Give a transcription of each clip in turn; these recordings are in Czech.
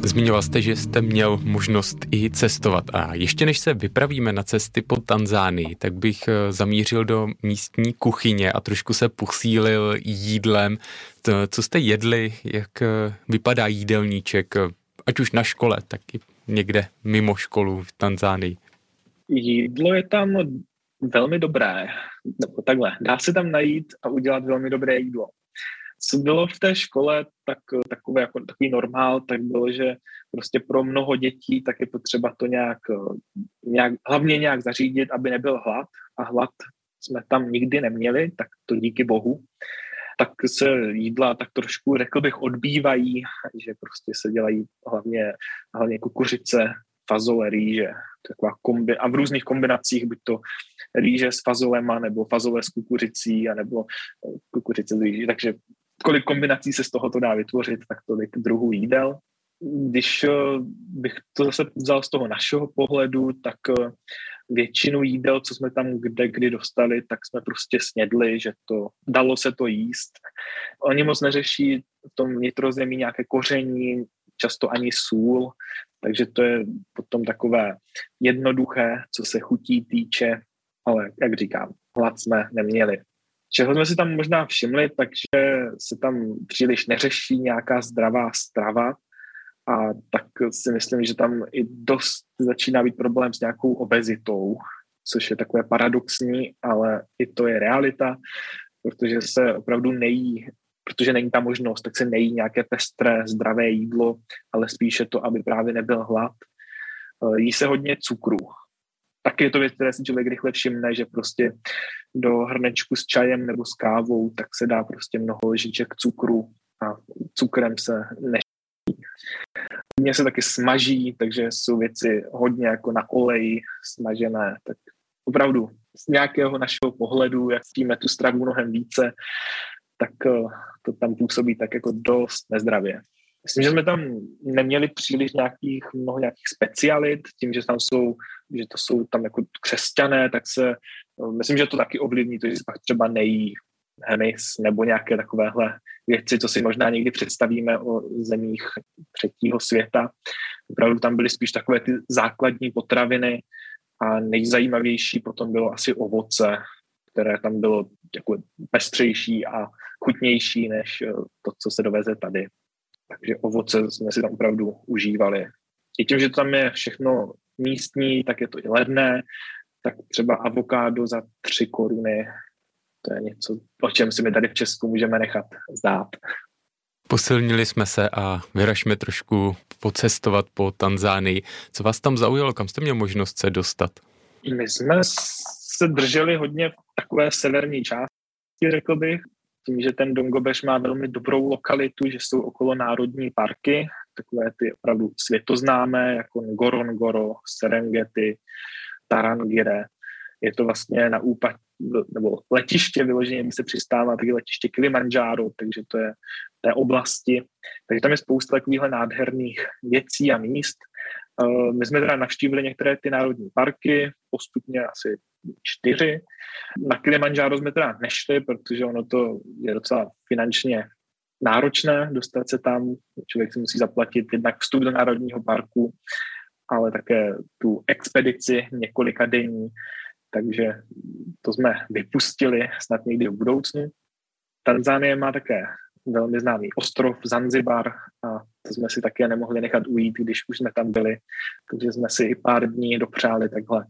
Zmiňoval jste, že jste měl možnost i cestovat a ještě než se vypravíme na cesty po Tanzánii, tak bych zamířil do místní kuchyně a trošku se posílil jídlem. Co jste jedli, jak vypadá jídelníček, ať už na škole, tak i někde mimo školu v Tanzánii? Jídlo je tam velmi dobré, nebo takhle, dá se tam najít a udělat velmi dobré jídlo. Co bylo v té škole, tak takový normál, tak bylo, že prostě pro mnoho dětí tak je potřeba to hlavně nějak zařídit, aby nebyl hlad. A hlad jsme tam nikdy neměli, tak to díky bohu. Tak se jídla tak trošku, řekl bych, odbývají, že prostě se dělají hlavně kukuřice, fazole, rýže, taková a v různých kombinacích, buď to rýže s fazolema, nebo fazole s kukuřicí, anebo kukuřice s rýží. Takže kolik kombinací se z tohoto dá vytvořit, tak tolik druhů jídel. Když bych to zase vzal z toho našeho pohledu, tak většinu jídel, co jsme tam kdy dostali, tak jsme prostě snědli, že dalo se to jíst. Oni moc neřeší v tom vnitrozemí nějaké koření, často ani sůl, takže to je potom takové jednoduché, co se chutí týče, ale jak říkám, hlad jsme neměli. Čeho jsme si tam možná všimli, takže se tam příliš neřeší nějaká zdravá strava a tak si myslím, že tam i dost začíná být problém s nějakou obezitou, což je takové paradoxní, ale i to je realita, protože se opravdu nejí, protože není ta možnost, tak se nejí nějaké pestré, zdravé jídlo, ale spíše to, aby právě nebyl hlad. Jí se hodně cukru. Taky je to věc, které si člověk rychle všimne, že prostě do hrnečku s čajem nebo s kávou, tak se dá prostě mnoho lžiček cukru a cukrem se neští. Hodně se taky smaží, takže jsou věci hodně jako na oleji smažené. Tak opravdu z nějakého našeho pohledu, jak víme tu stravu mnohem více, tak to tam působí tak jako dost nezdravě. Myslím, že jsme tam neměli příliš mnoho nějakých specialit, tím, že to jsou tam jako křesťané, tak myslím, že to taky ovlivní, to, že se pak třeba nejí hmyz nebo nějaké takovéhle věci, co si možná někdy představíme o zemích třetího světa. Opravdu tam byly spíš takové ty základní potraviny a nejzajímavější potom bylo asi ovoce, které tam bylo jako pestřejší a chutnější než to, co se doveze tady. Takže ovoce jsme si tam opravdu užívali. I tím, že tam je všechno místní, tak je to i levné, tak třeba avokádo za 3 koruny, to je něco, o čem si my tady v Česku můžeme nechat zdát. Posilnili jsme se a vyražme trošku pocestovat po Tanzánii. Co vás tam zaujalo? Kam jste měl možnost se dostat? My jsme se drželi hodně v takové severní části, řekl bych. Tím, že ten Dongobeš má velmi dobrou lokalitu, že jsou okolo národní parky, takové ty opravdu světoznámé, jako Ngorongoro, Serengeti, Tarangire. Je to vlastně na úpatí, nebo letiště vyloženě, kdy se přistává, taky letiště Kilimanjaro, takže to je té oblasti. Takže tam je spousta takovýchhle nádherných věcí a míst. My jsme teda navštívili některé ty národní parky, postupně asi 4. Na Kilimanjaro jsme teda nešli, protože ono to je docela finančně náročné dostat se tam. Člověk si musí zaplatit jednak vstup do národního parku, ale také tu expedici několika denní. Takže to jsme vypustili snad někdy v budoucnu. Tanzánie má také velmi známý ostrov Zanzibar a to jsme si také nemohli nechat ujít, když už jsme tam byli. Takže jsme si i pár dní dopřáli takhle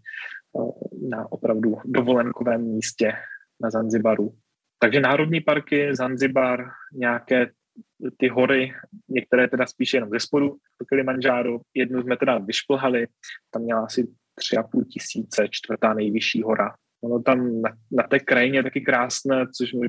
na opravdu dovolenkovém místě na Zanzibaru. Takže národní parky, Zanzibar, nějaké ty hory, některé teda spíše jenom ze spodu, Kilimanjaro, jednu jsme teda vyšplhali, tam měla asi 3,5 tisíce, 4. nejvyšší hora. Ono tam na té krajině je taky krásné,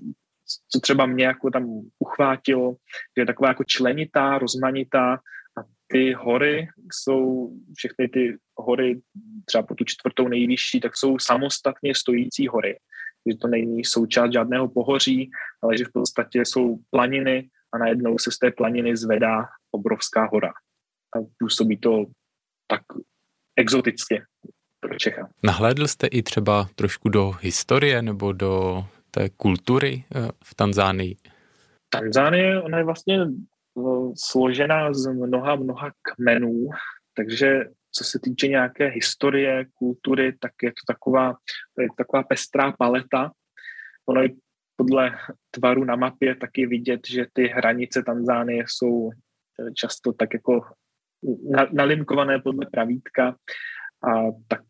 co třeba mě jako tam uchvátilo, že je taková jako členitá, rozmanitá a ty hory jsou, všechny ty hory, třeba po tu 4. nejvyšší, tak jsou samostatně stojící hory. Že to není součást žádného pohoří, ale že v podstatě jsou planiny a najednou se z té planiny zvedá obrovská hora. A působí to tak exoticky pro Čecha. Nahlédl jste i třeba trošku do historie nebo do té kultury v Tanzánii? Tanzánie, ona je vlastně složená z mnoha kmenů, takže co se týče nějaké historie, kultury, tak je to taková pestrá paleta. Ono i podle tvaru na mapě taky vidět, že ty hranice Tanzánie jsou často tak jako nalinkované podle pravítka a tak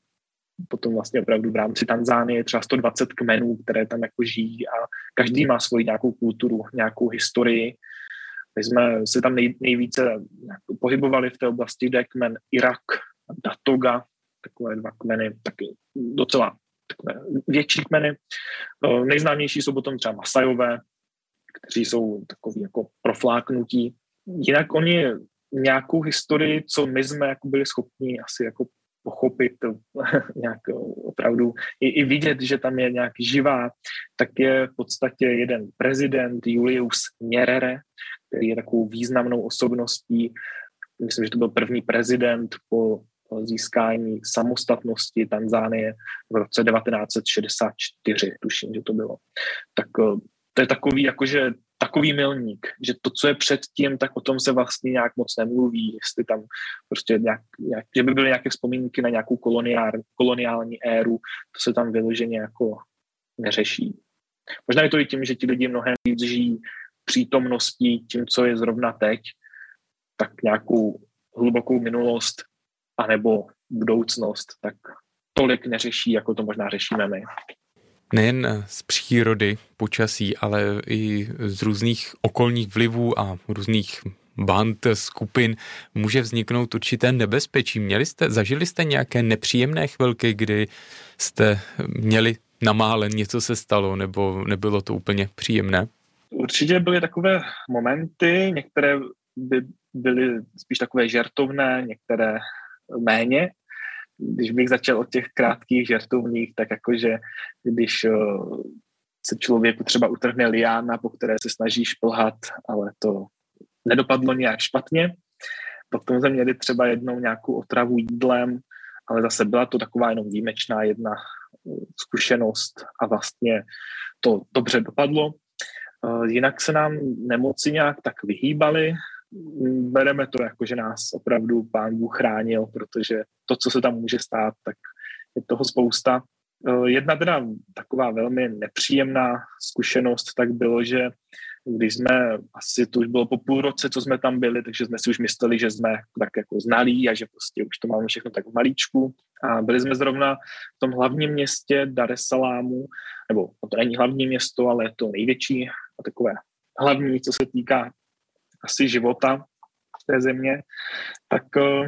potom vlastně opravdu v rámci Tanzánie je třeba 120 kmenů, které tam jako žijí a každý má svoji nějakou kulturu, nějakou historii. My jsme se tam nejvíce pohybovali v té oblasti, kde je kmen Irak, Datoga, takové dva kmeny, taky docela takové větší kmeny. Nejznámější jsou potom třeba Masajové, kteří jsou takový jako profláknutí. Jinak oni nějakou historii, co my jsme jako byli schopni asi jako pochopit, nějak opravdu i vidět, že tam je nějak živá, tak je v podstatě jeden prezident Julius Nyerere, který je takovou významnou osobností. Myslím, že to byl první prezident po získání samostatnosti Tanzánie v roce 1964, tuším, že to bylo. Tak to je takový milník, že to, co je předtím, tak o tom se vlastně nějak moc nemluví, jestli tam prostě že by byly nějaké vzpomínky na nějakou koloniální éru, to se tam vyloženě jako neřeší. Možná je to i tím, že ti lidi mnohem víc žijí přítomností tím, co je zrovna teď, tak nějakou hlubokou minulost anebo budoucnost, tak tolik neřeší, jako to možná řešíme my. Nejen z přírody, počasí, ale i z různých okolních vlivů a různých band, skupin může vzniknout určité nebezpečí. Zažili jste nějaké nepříjemné chvilky, kdy jste měli na mále, něco se stalo, nebo nebylo to úplně příjemné? Určitě byly takové momenty, některé by byly spíš takové žertovné, některé méně. Když bych začal od těch krátkých žertovných, tak jakože když se člověku třeba utrhne liána, po které se snaží šplhat, ale to nedopadlo nějak špatně. Potom jsme měli třeba jednou nějakou otravu jídlem, ale zase byla to taková jenom výjimečná jedna zkušenost a vlastně to dobře dopadlo. Jinak se nám nemoci nějak tak vyhýbaly. Bereme to jako, že nás opravdu Pán Bůh chránil, protože to, co se tam může stát, tak je toho spousta. Jedna teda taková velmi nepříjemná zkušenost tak bylo, že když jsme, asi to už bylo po půl roce, co jsme tam byli, takže jsme si už mysleli, že jsme tak jako znalí a že prostě už to máme všechno tak v malíčku. A byli jsme zrovna v tom hlavním městě Dar es Salámu, nebo to není hlavní město, ale je to největší a takové hlavní, co se týká asi života v té země, tak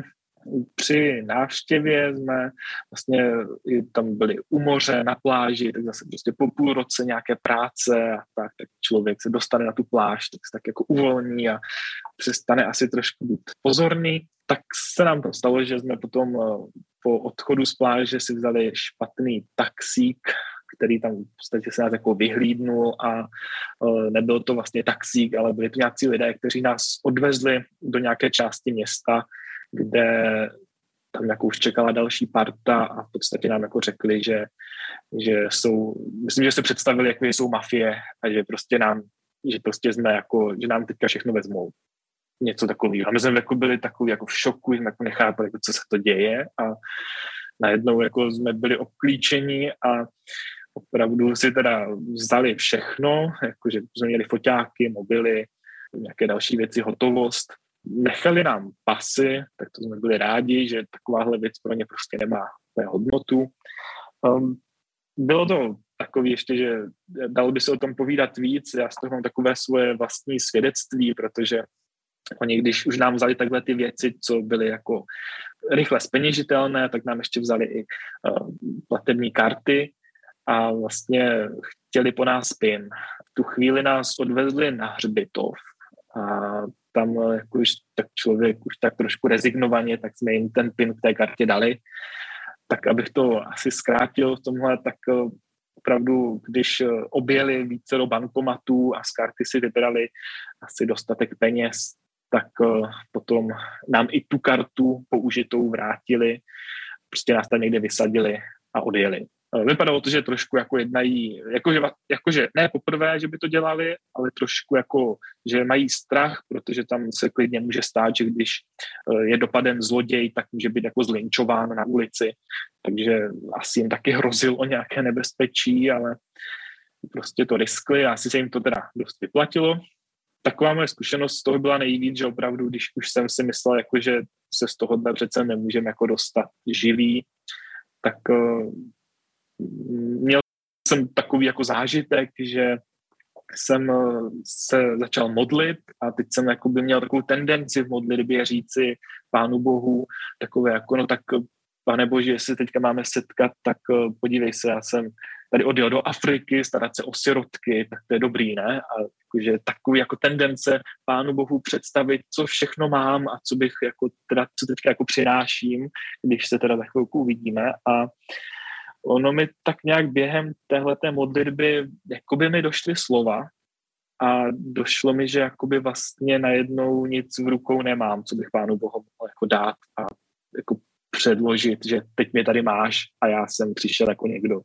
při návštěvě jsme vlastně tam byli u moře, na pláži, tak zase prostě po půl roce nějaké práce a tak člověk se dostane na tu pláž, tak se tak jako uvolní a přestane asi trošku být pozorný. Tak se nám to stalo, že jsme potom po odchodu z pláže si vzali špatný taxík, který tam v podstatě se nás jako vyhlídnul a nebyl to vlastně taxík, ale byli to nějací lidé, kteří nás odvezli do nějaké části města, kde tam jako už čekala další parta a v podstatě nám jako řekli, že jsou, myslím, že se představili, jako jsou mafie a že prostě jsme jako, že nám teďka všechno vezmou. Něco takového. A my jsme jako byli takový jako v šoku, jsme jako nechápali, jako co se to děje a najednou jako jsme byli obklíčeni a opravdu si teda vzali všechno, jakože jsme měli foťáky, mobily, nějaké další věci, hotovost. Nechali nám pasy, tak to jsme byli rádi, že takováhle věc pro ně prostě nemá hodnotu. Bylo to takový ještě, že dalo by se o tom povídat víc, já z toho mám takové svoje vlastní svědectví, protože oni, když už nám vzali takhle ty věci, co byly jako rychle zpeněžitelné, tak nám ještě vzali i platební karty a vlastně chtěli po nás PIN. V tu chvíli nás odvezli na hřbitov a tam jako už tak člověk už tak trošku rezignovaně, tak jsme jim ten PIN k té kartě dali. Tak abych to asi zkrátil v tomhle, tak opravdu, když objeli vícero bankomatů a z karty si vybrali asi dostatek peněz, tak potom nám i tu kartu použitou vrátili, prostě nás tam někde vysadili a odjeli. Vypadalo to, že trošku jako jednají, jakože ne poprvé, že by to dělali, ale trošku jako, že mají strach, protože tam se klidně může stát, že když je dopaden zloděj, tak může být jako zlinčován na ulici. Takže asi jim taky hrozil o nějaké nebezpečí, ale prostě to riskli a asi se jim to teda dost vyplatilo. Taková moje zkušenost z toho byla nejvíc, že opravdu, když už jsem si myslel, jako, že se z tohohle přece nemůžeme jako dostat živý, tak měl jsem takový jako zážitek, že jsem se začal modlit a teď jsem jakoby měl takovou tendenci v modlitbě říci Pánu Bohu takové jako, no tak Pane Bože, jestli teďka máme setkat, tak podívej se, já jsem tady odjel do Afriky, starat se o sirotky, tak to je dobrý, ne? A jakože takový jako tendence Pánu Bohu představit, co všechno mám a co bych jako teda, co teďka jako přináším, když se teda za chvilku uvidíme. A ono mi tak nějak během téhleté modlitby jakoby mi došly slova a došlo mi, že jakoby vlastně najednou nic v rukou nemám, co bych Pánu Bohu mohl jako dát a jako předložit, že teď mě tady máš a já jsem přišel jako někdo.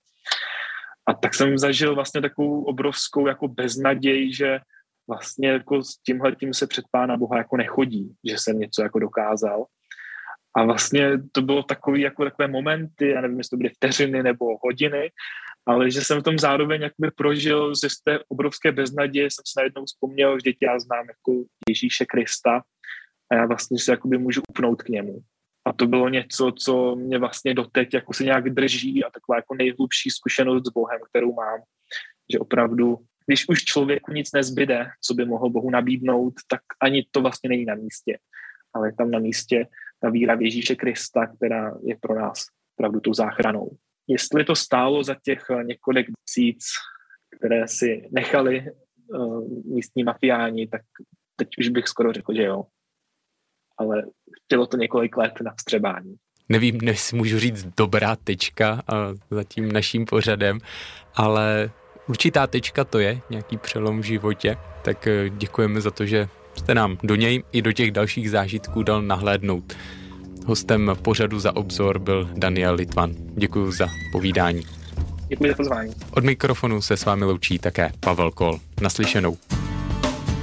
A tak jsem zažil vlastně takovou obrovskou jako beznaděj, že vlastně jako s tímhletím se před Pána Boha jako nechodí, že jsem něco jako dokázal. A vlastně to bylo takový, jako takové momenty, já nevím, jestli to byly vteřiny nebo hodiny, ale že jsem v tom zároveň jakoby prožil ze té obrovské beznaděje, jsem si najednou vzpomněl, že já znám jako Ježíše Krista a já vlastně se jakoby můžu upnout k němu. A to bylo něco, co mě vlastně doteď jako se nějak drží a taková jako nejhlubší zkušenost s Bohem, kterou mám, že opravdu, když už člověku nic nezbyde, co by mohl Bohu nabídnout, tak ani to vlastně není na místě. Ale je tam na místě ta víra v Ježíše Krista, která je pro nás opravdu tou záchranou. Jestli to stálo za těch několik tisíc, které si nechali místní mafiáni, tak teď už bych skoro řekl, že jo. Ale chtělo to několik let na vstřebání. Nevím, jestli můžu říct dobrá tečka za tím naším pořadem, ale určitá tečka to je, nějaký přelom v životě, tak děkujeme za to, že jste nám do něj i do těch dalších zážitků dal nahlédnout. Hostem pořadu Za obzor byl Daniel Litván. Děkuji za povídání. Děkuji za pozvání. Od mikrofonu se s vámi loučí také Pavel Kol. Naslyšenou.